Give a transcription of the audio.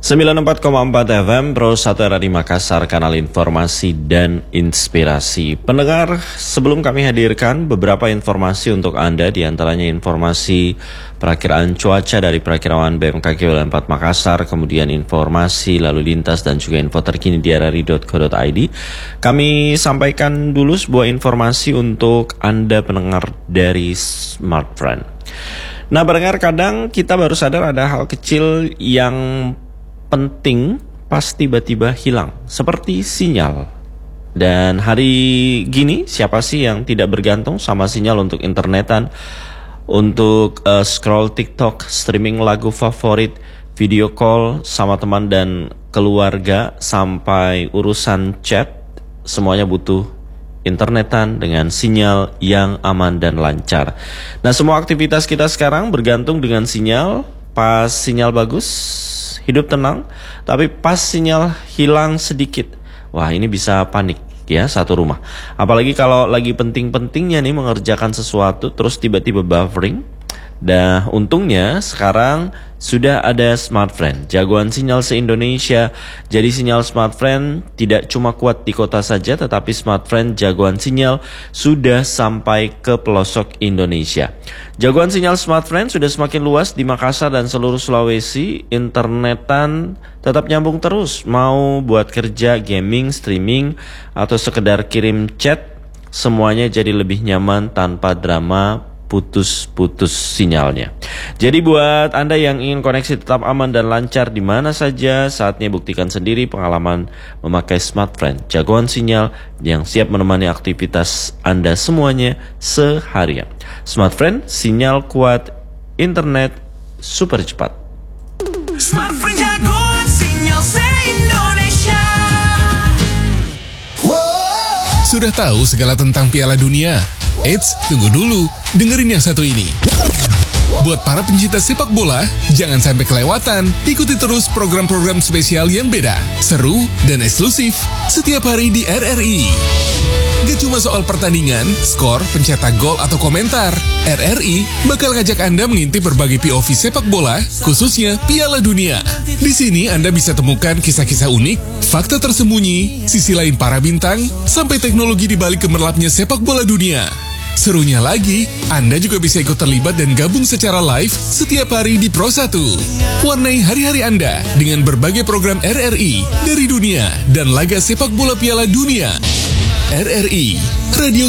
94,4 FM Pro 1 RRI Makassar, kanal informasi dan inspirasi. Pendengar, sebelum kami hadirkan beberapa informasi untuk Anda, diantaranya informasi perakiraan cuaca dari Perakiraan BMKG Wilayah 4 Makassar, kemudian informasi lalu lintas dan juga info terkini di rri.co.id. Kami sampaikan dulu sebuah informasi untuk Anda pendengar dari Smartfren. Nah, pendengar, kadang kita baru sadar ada hal kecil yang penting pas tiba-tiba hilang, seperti sinyal. Dan hari gini, siapa sih yang tidak bergantung sama sinyal untuk internetan, untuk scroll TikTok, streaming lagu favorit, video call sama teman dan keluarga, sampai urusan chat, semuanya butuh internetan dengan sinyal yang aman dan lancar. Nah, semua aktivitas kita sekarang bergantung dengan sinyal. Pas sinyal bagus, hidup tenang, tapi pas sinyal hilang sedikit, wah, ini bisa panik ya satu rumah. Apalagi kalau lagi penting-pentingnya nih mengerjakan sesuatu terus tiba-tiba buffering. Nah, untungnya sekarang sudah ada Smartfren, jagoan sinyal se-Indonesia. Jadi sinyal Smartfren tidak cuma kuat di kota saja, tetapi Smartfren jagoan sinyal sudah sampai ke pelosok Indonesia. Jagoan sinyal Smartfren sudah semakin luas di Makassar dan seluruh Sulawesi. Internetan tetap nyambung terus, mau buat kerja, gaming, streaming, atau sekedar kirim chat, semuanya jadi lebih nyaman tanpa drama putus-putus sinyalnya. Jadi buat Anda yang ingin koneksi tetap aman dan lancar di mana saja, saatnya buktikan sendiri pengalaman memakai Smartfren, jagoan sinyal yang siap menemani aktivitas Anda semuanya seharian. Smartfren, sinyal kuat, internet super cepat. Smartfren, jagoan sinyal se-Indonesia. Sudah tahu segala tentang Piala Dunia? Eits, tunggu dulu, dengerin yang satu ini. Buat para pencinta sepak bola, jangan sampai kelewatan. Ikuti terus program-program spesial yang beda, seru, dan eksklusif setiap hari di RRI. Gak cuma soal pertandingan, skor, pencetak gol, atau komentar. RRI bakal ngajak Anda mengintip berbagai POV sepak bola, khususnya Piala Dunia. Di sini Anda bisa temukan kisah-kisah unik, fakta tersembunyi, sisi lain para bintang, sampai teknologi di balik gemerlapnya sepak bola dunia. Serunya lagi, Anda juga bisa ikut terlibat dan gabung secara live setiap hari di Pro 1. Warnai hari-hari Anda dengan berbagai program RRI dari dunia dan laga sepak bola Piala Dunia. RRI, Radio